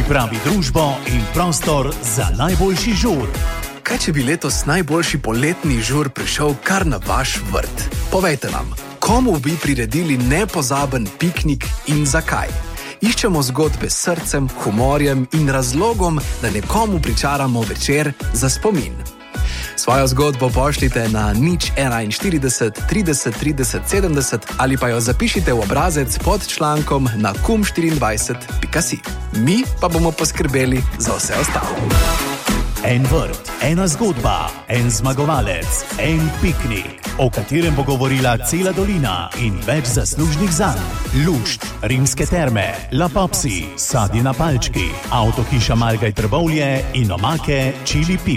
pripravi družbo in prostor za najboljši žur. Kaj če bi letos najboljši poletni žur prišel kar na vaš vrt? Povejte nam, komu bi priredili nepozaben piknik in zakaj? Iščemo zgodbe s srcem, humorjem in razlogom, da nekomu pričaramo večer za spomin. Svojo zgodbo pošljite na 041 30 30 70 ali pa jo zapišite v obrazec pod člankom na kum24.si. Mi pa bomo poskrbeli za vse ostalo. En vrt, ena zgodba, en zmagovalec, en piknik, o katerem bo govorila cela dolina in več zaslužnih zanj. Lušt, Rimske terme, Lapopsi, sadje na palčki, avtohiša Malgaj Trbovlje in omake Čili Pip.